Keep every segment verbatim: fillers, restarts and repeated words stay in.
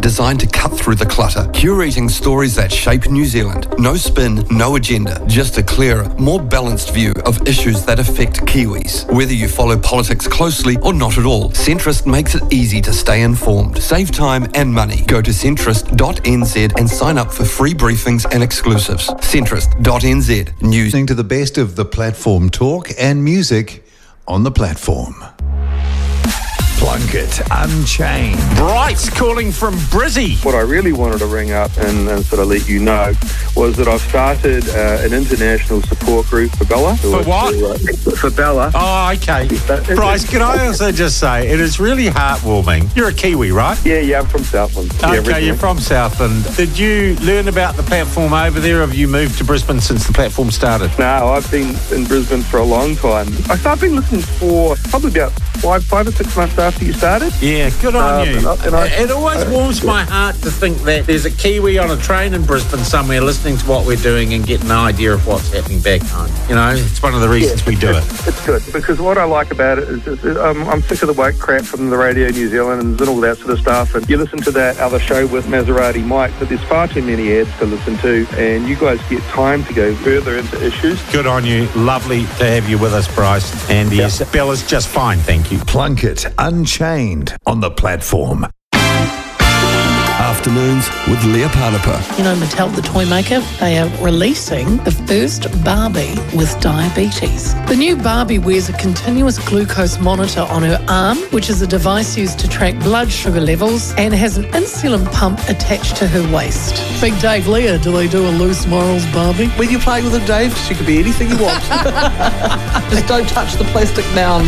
designed to cut through the clutter, curating stories that shape New Zealand. No spin, no agenda, just a clearer, more balanced view of issues that affect Kiwis. Whether you follow politics closely or not at all, Centrist makes it easy to stay informed. Save time and money. Go to centrist dot n z and sign up for free briefings and exclusives. centrist dot n z. News. Listening to the best of the platform talk and music on the platform. Plunkett Unchained. Bryce calling from Brizzy. What I really wanted to ring up and, and sort of let you know was that I've started uh, an international support group for Bella. For what? To, uh, for Bella. Oh, okay. Bryce, can I also just say, it is really heartwarming. You're a Kiwi, right? Yeah, yeah, I'm from Southland. Okay, yeah, you're from Southland. Did you learn about the platform over there, or have you moved to Brisbane since the platform started? No, I've been in Brisbane for a long time. I started been listening for probably about five, five or six months after you started. Yeah, good on um, you. And I, and I, it always warms my heart to think that there's a Kiwi on a train in Brisbane somewhere listening to what we're doing and getting an idea of what's happening back home. You know, it's one of the reasons yeah, we do it's, it. It's good, because what I like about it is, is um, I'm sick of the woke crap from the Radio New Zealand and all that sort of stuff. And you listen to that other show with Maserati Mike, but there's far too many ads to listen to, and you guys get time to go further into issues. Good on you. Lovely to have you with us, Bryce. And yes, yeah. Bella's just fine, thank you. Plunkett Unchained on the platform. Afternoons with Leah Parnapa. You know, Mattel, the toy maker, they are releasing the first Barbie with diabetes. The new Barbie wears a continuous glucose monitor on her arm, which is a device used to track blood sugar levels, and has an insulin pump attached to her waist. Big Dave, Leah, do they do a loose morals Barbie? When you're playing with her, Dave, she could be anything you want. Just don't touch the plastic mound.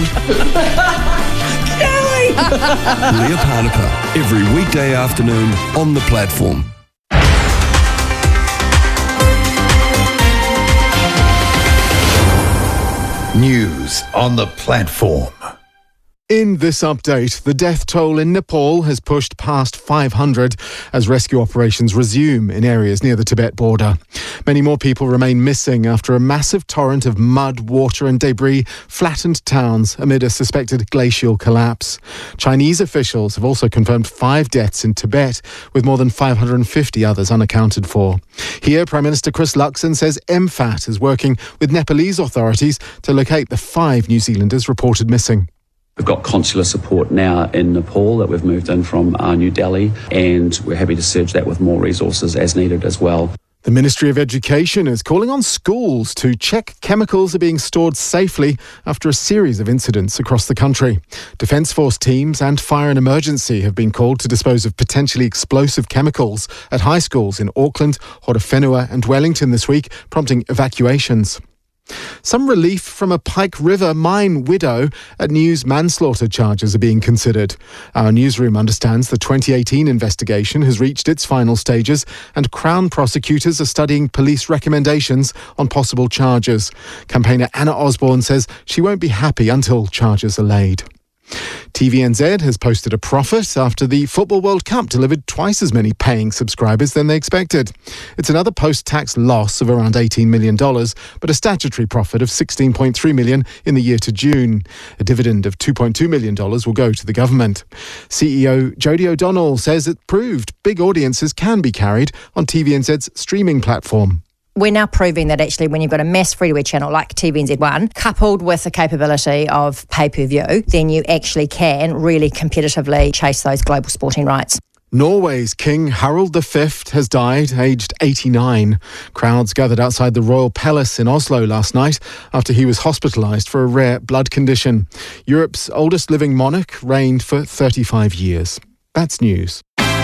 Leah Parnapa, every weekday afternoon on the platform. News on the platform. In this update, the death toll in Nepal has pushed past five hundred as rescue operations resume in areas near the Tibet border. Many more people remain missing after a massive torrent of mud, water and debris flattened towns amid a suspected glacial collapse. Chinese officials have also confirmed five deaths in Tibet, with more than five hundred fifty others unaccounted for. Here, Prime Minister Chris Luxon says M FAT is working with Nepalese authorities to locate the five New Zealanders reported missing. We've got consular support now in Nepal that we've moved in from uh, New Delhi, and we're happy to surge that with more resources as needed as well. The Ministry of Education is calling on schools to check chemicals are being stored safely after a series of incidents across the country. Defence Force teams and Fire and Emergency have been called to dispose of potentially explosive chemicals at high schools in Auckland, Horowhenua and Wellington this week, prompting evacuations. Some relief from a Pike River mine widow at News manslaughter charges are being considered. Our newsroom understands the twenty eighteen investigation has reached its final stages and Crown prosecutors are studying police recommendations on possible charges. Campaigner Anna Osborne says she won't be happy until charges are laid. T V N Z has posted a profit after the Football World Cup delivered twice as many paying subscribers than they expected. It's another post-tax loss of around eighteen million dollars, but a statutory profit of sixteen point three million dollars in the year to June. A dividend of two point two million dollars will go to the government. C E O Jodie O'Donnell says it proved big audiences can be carried on T V N Z's streaming platform. We're now proving that actually when you've got a mass free-to-air channel like T V N Z one, coupled with the capability of pay-per-view, then you actually can really competitively chase those global sporting rights. Norway's King Harald the Fifth has died, aged eighty-nine. Crowds gathered outside the Royal Palace in Oslo last night after he was hospitalised for a rare blood condition. Europe's oldest living monarch reigned for thirty-five years. That's news.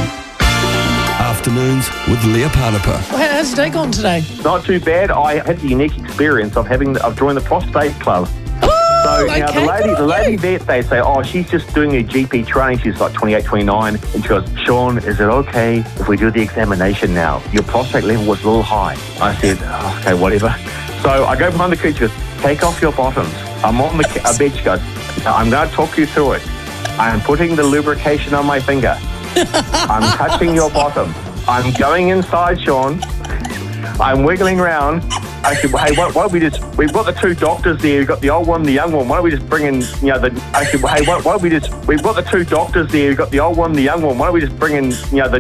Afternoons with Leah Parnapa. How's your day gone today? Not too bad. I had the unique experience of having of joined the prostate club. Oh, so okay, now the lady, good the on lady you. vet, they say, oh, she's just doing her G P training. She's like twenty-eight, twenty-nine, and she goes, Sean, is it okay if we do the examination now? Your prostate level was a little high. I said, oh, okay, whatever. So I go behind the curtain. She goes, take off your bottoms. I'm on the a bed. She goes, now I'm going to talk you through it. I'm putting the lubrication on my finger. I'm touching your bottom. I'm going inside, Sean. I'm wiggling around. I said, well, hey, why, why don't we just, we've got the two doctors there, we've got the old one, the young one, why don't we just bring in, you know, the, I said, well, hey, why, why don't we just, we've got the two doctors there, we've got the old one, the young one, why don't we just bring in, you know, the